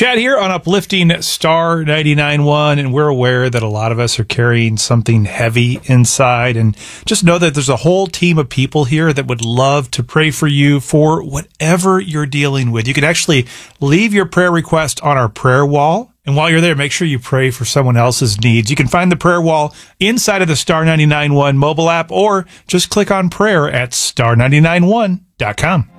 Chad here on Uplifting Star 99.1, and we're aware that a lot of us are carrying something heavy inside, and just know that there's a whole team of people here that would love to pray for you for whatever you're dealing with. You can actually leave your prayer request on our prayer wall, and while you're there, make sure you pray for someone else's needs. You can find the prayer wall inside of the Star 99.1 mobile app, or just click on prayer at star991.com.